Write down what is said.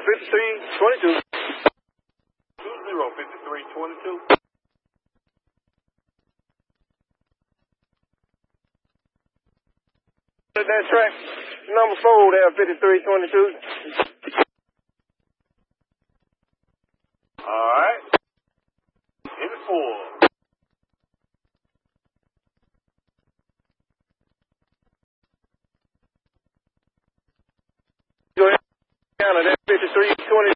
5322. 205322. That track, number 4 there, 5322. Alright. In 4. Go ahead, that 5322.